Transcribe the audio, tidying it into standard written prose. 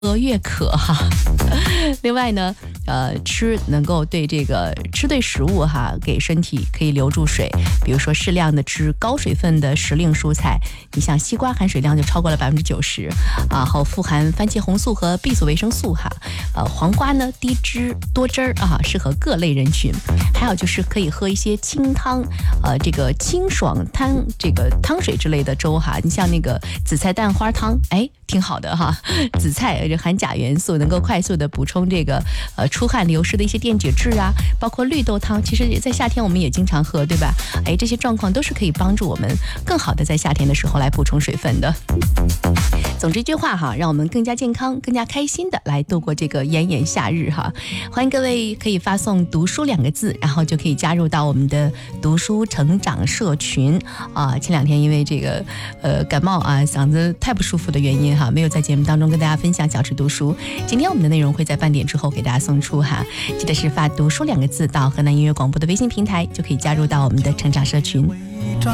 越渴哈。另外呢，吃能够对这个吃对食物哈，给身体可以留住水。比如说适量的吃高水分的时令蔬菜，你像西瓜含水量就超过了90%啊，还有富含番茄红素和 B 族维生素哈。黄瓜呢低脂多汁儿啊，适合各类人群。还有就是可以喝一些清汤，这个清爽这个汤水之类的粥哈。你像那个紫菜蛋花汤，哎，挺好的哈。紫菜含钾元素，能够快速的补充这个出汗流失的一些电解质啊，包括绿豆汤，其实在夏天我们也经常喝，对吧？哎，这些状况都是可以帮助我们更好的在夏天的时候来补充水分的。总之一句话哈，让我们更加健康、更加开心的来度过这个炎炎夏日哈。欢迎各位可以发送读书2个字，然后就可以加入到我们的读书成长社群啊。前2天因为这个感冒啊，嗓子太不舒服的原因哈，没有在节目当中跟大家分享小吃读书。今天我们的内容会在半点之后给大家送出哈，记得是发读书2个字到河南音乐广播的微信平台，就可以加入到我们的成长社群。